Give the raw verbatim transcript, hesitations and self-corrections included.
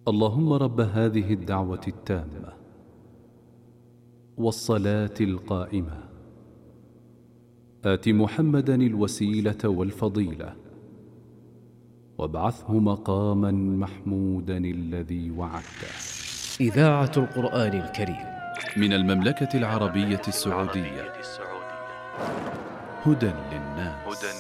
اللهم رب هذه الدعوة التامة والصلاة القائمة آت محمدا الوسيلة والفضيلة وابعثه مقاما محمودا الذي وعدته. إذاعة القرآن الكريم من المملكة العربية السعودية. هدى للناس.